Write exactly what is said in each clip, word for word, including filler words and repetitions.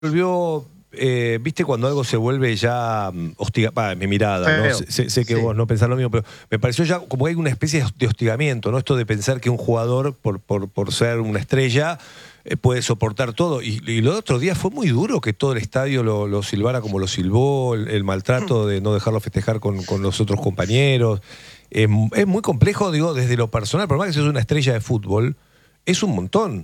volvió, eh, viste cuando algo se vuelve ya hostiga, pa, mi mirada, ¿no? Sé, sé que sí. Vos no pensás lo mismo, pero me pareció ya como que hay una especie de hostigamiento, ¿no? Esto de pensar que un jugador, por, por, por ser una estrella, eh, puede soportar todo. Y, y los otros días fue muy duro que todo el estadio lo, lo silbara como lo silbó, el, el maltrato de no dejarlo festejar con, con los otros compañeros. Eh, es muy complejo, digo, desde lo personal, por más que seas una estrella de fútbol, es un montón.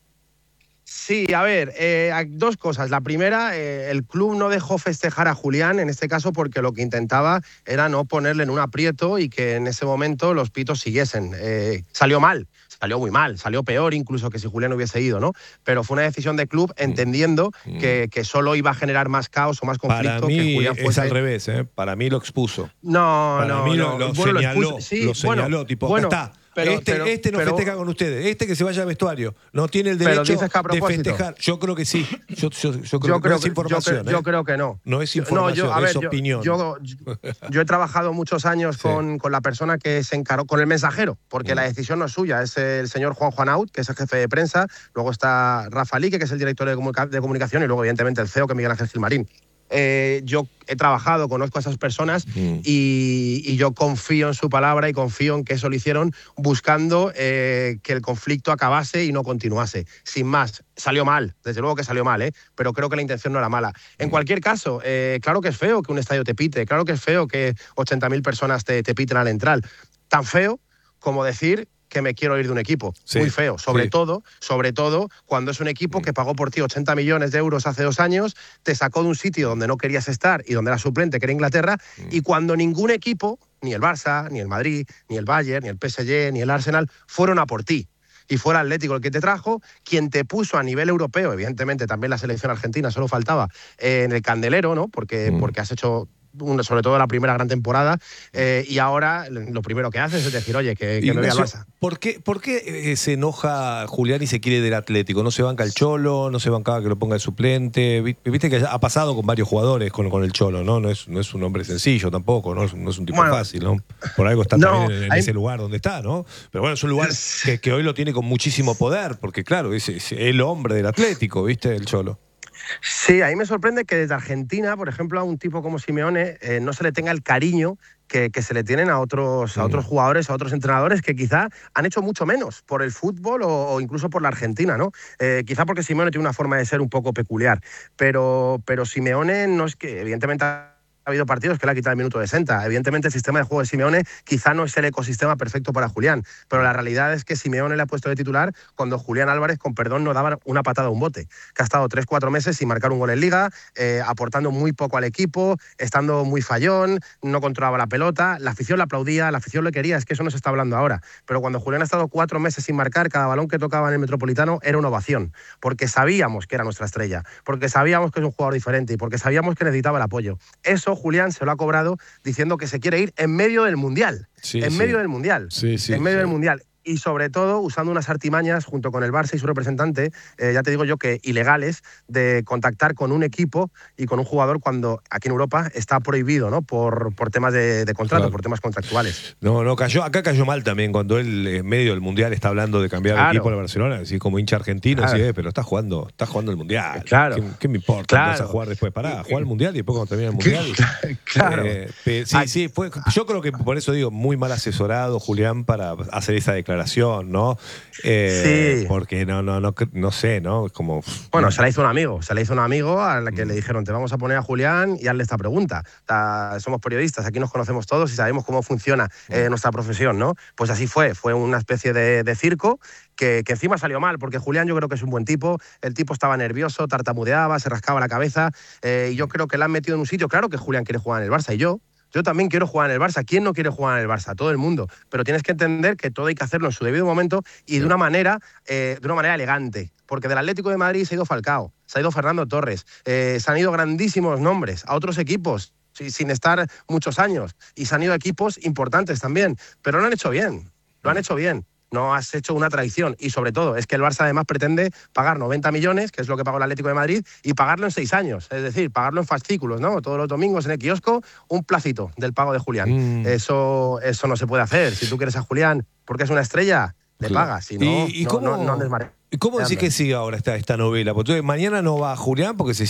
Sí, a ver, eh, dos cosas. La primera, eh, el club no dejó festejar a Julián, en este caso porque lo que intentaba era no ponerle en un aprieto y que en ese momento los pitos siguiesen. Eh, salió mal, salió muy mal, salió peor incluso que si Julián hubiese ido, ¿no? Pero fue una decisión de club entendiendo mm. que, que solo iba a generar más caos o más conflicto. Para mí que Julián fuese... es al revés, ¿eh? Para mí lo expuso. No, Para no, mí no. lo, lo bueno, señaló, lo, expuso, sí, lo señaló, bueno, tipo, bueno, acá está. Pero, este, pero, este no pero, festeja con ustedes, este que se vaya al vestuario. No tiene el derecho de festejar. Yo creo que sí. Yo, yo, yo creo yo que creo no es información. Yo, creo, ¿eh? yo creo que no. No es información, no, yo, a ver, es opinión. Yo, yo, yo he trabajado muchos años sí. con, con la persona que se encaró, con el mensajero, porque mm. la decisión no es suya, es el señor Juan Juan Aut, que es el jefe de prensa, luego está Rafa Lique, que es el director de, comunica de comunicación, y luego, evidentemente, el C E O, que es Miguel Ángel Gilmarín. Eh, yo he trabajado, conozco a esas personas mm. y, y yo confío en su palabra y confío en que eso lo hicieron buscando eh, que el conflicto acabase y no continuase. Sin más, salió mal, desde luego que salió mal, ¿eh? Pero creo que la intención no era mala. En mm. cualquier caso, eh, claro que es feo que un estadio te pite, claro que es feo que ochenta mil personas te, te piten al entrar. Tan feo como decir que me quiero ir de un equipo. Sí, muy feo. Sobre sí. todo, sobre todo, cuando es un equipo que pagó por ti ochenta millones de euros hace dos años, te sacó de un sitio donde no querías estar y donde era suplente, que era Inglaterra, mm. y cuando ningún equipo, ni el Barça, ni el Madrid, ni el Bayern, ni el P S G, ni el Arsenal, fueron a por ti. Y fue el Atlético el que te trajo, quien te puso a nivel europeo, evidentemente también la selección argentina, solo faltaba, eh, en el candelero, ¿no? Porque, mm. porque has hecho... sobre todo la primera gran temporada, eh, y ahora lo primero que haces es decir, oye, que, que me voy al Barça. ¿Por qué, por qué se enoja Julián y se quiere del Atlético? ¿No se banca el Cholo? ¿No se bancaba que lo ponga el suplente? Viste que ha pasado con varios jugadores con, con el Cholo, ¿no? No es, no es un hombre sencillo tampoco, ¿no? No es un tipo bueno, fácil, ¿no? Por algo está no, también en, en hay... ese lugar donde está, ¿no? Pero bueno, es un lugar que, que hoy lo tiene con muchísimo poder, porque claro, es, es el hombre del Atlético, ¿viste? El Cholo. Sí, a mí me sorprende que desde Argentina, por ejemplo, a un tipo como Simeone eh, no se le tenga el cariño que, que se le tienen a otros, a otros jugadores, a otros entrenadores que quizá han hecho mucho menos por el fútbol o, o incluso por la Argentina, ¿no? Eh, quizá porque Simeone tiene una forma de ser un poco peculiar, pero, pero Simeone no es que, evidentemente... Ha habido partidos que le ha quitado el minuto sesenta. Evidentemente el sistema de juego de Simeone quizá no es el ecosistema perfecto para Julián, pero la realidad es que Simeone le ha puesto de titular cuando Julián Álvarez, con perdón, no daba una patada a un bote, que ha estado tres, cuatro meses sin marcar un gol en Liga, eh, aportando muy poco al equipo, estando muy fallón, no controlaba la pelota, la afición la aplaudía, la afición le quería, es que eso no se está hablando ahora, pero cuando Julián ha estado cuatro meses sin marcar, cada balón que tocaba en el Metropolitano era una ovación, porque sabíamos que era nuestra estrella, porque sabíamos que es un jugador diferente y porque sabíamos que necesitaba el apoyo. Eso Julián se lo ha cobrado diciendo que se quiere ir en medio del Mundial. Sí, en sí. medio del Mundial. Sí, sí, en medio sí. del Mundial. Y sobre todo usando unas artimañas junto con el Barça y su representante, eh, ya te digo yo que ilegales, de contactar con un equipo y con un jugador cuando aquí en Europa está prohibido, ¿no? Por, por temas de, de contrato, claro. por temas contractuales. No, no, cayó, acá cayó mal también cuando él en medio del Mundial está hablando de cambiar claro. el equipo a la Barcelona, así como hincha argentino, claro. sí, eh, pero está jugando, está jugando el Mundial. Claro. ¿Qué, qué me importa? Claro. Vas a jugar después, pará, jugar el Mundial y después cuando termine el Mundial. Claro. Eh, sí, sí, fue, yo creo que por eso digo, muy mal asesorado Julián para hacer esa declaración, ¿no? Eh, sí. Porque no, no, no, no sé, ¿no? Como... Bueno, se la hizo un amigo, se la hizo un amigo a la que mm. le dijeron, te vamos a poner a Julián y hazle esta pregunta. O sea, somos periodistas, aquí nos conocemos todos y sabemos cómo funciona eh, nuestra profesión, ¿no? Pues así fue, fue una especie de, de circo que, que encima salió mal, porque Julián yo creo que es un buen tipo, el tipo estaba nervioso, tartamudeaba, se rascaba la cabeza, eh, y yo creo que le han metido en un sitio, claro que Julián quiere jugar en el Barça y yo, Yo también quiero jugar en el Barça. ¿Quién no quiere jugar en el Barça? Todo el mundo. Pero tienes que entender que todo hay que hacerlo en su debido momento y de una manera, eh, de una manera elegante. Porque del Atlético de Madrid se ha ido Falcao, se ha ido Fernando Torres, eh, se han ido grandísimos nombres a otros equipos sin estar muchos años. Y se han ido equipos importantes también. Pero lo han hecho bien. Lo han hecho bien. No has hecho una traición. Y sobre todo, es que el Barça además pretende pagar noventa millones, que es lo que pagó el Atlético de Madrid, y pagarlo en seis años. Es decir, pagarlo en fascículos, ¿no? Todos los domingos en el kiosco, un placito del pago de Julián. Mm. Eso, eso no se puede hacer. Si tú quieres a Julián porque es una estrella, le claro. pagas. Si no, ¿Y, y no, cómo, no, no andes mare. ¿Y cómo decís que sigue ahora esta, esta novela? Porque entonces, mañana no va Julián porque se